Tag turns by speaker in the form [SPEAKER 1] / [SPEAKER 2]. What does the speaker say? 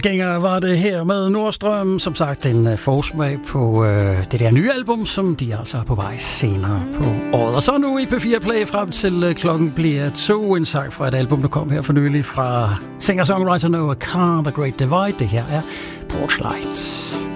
[SPEAKER 1] Gænger var det her med Nordstrøm, som sagt en forsmag på det der nye album, som de altså er på vej senere på året. Og så nu i P4 Play frem til klokken bliver 2, en sang fra et album, der kom her for nylig fra singer-songwriter Noah Carr, The Great Divide. Det her er Porch Light.